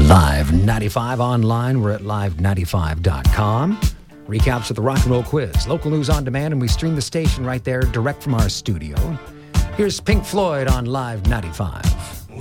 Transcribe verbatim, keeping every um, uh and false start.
Live ninety-five online. We're at live ninety-five dot com. Recaps of the Rock and Roll Quiz. Local news on demand, and we stream the station right there direct from our studio. Here's Pink Floyd on Live ninety-five.